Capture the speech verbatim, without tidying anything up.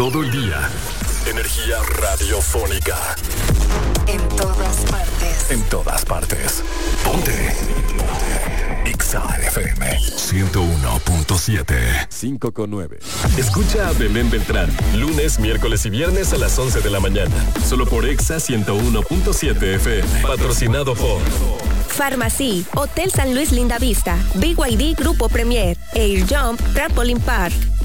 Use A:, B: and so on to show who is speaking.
A: todo el día. Energía radiofónica.
B: En todas partes.
A: En todas partes. Ponte. Ponte. Exa F M ciento uno punto siete.
C: cinco con nueve.
A: Escucha a Belén Beltrán, lunes, miércoles y viernes a las once de la mañana. Solo por Exa ciento uno punto siete F M. Patrocinado por
D: Farmacy, Hotel San Luis Linda Vista, B Y D Grupo Premier, Air Jump, Trampoline Park,